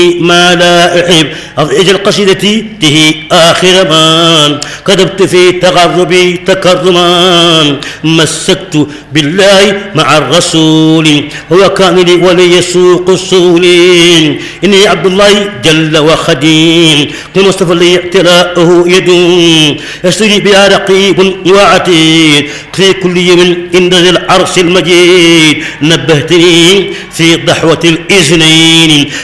ما لا أحب أجل قصيدتي به آخر ما كتبت في تغربي تكرما مسكت بالله مع الرسول هو كان لي ولي سوق السول إني عبد الله جل وخديم لمصطفى لي اعتلاؤه يدوم يشتري بها رقيب وعتيد في كل يوم عند ذي العرش المجيد نبهتني في ضحوة الإذنين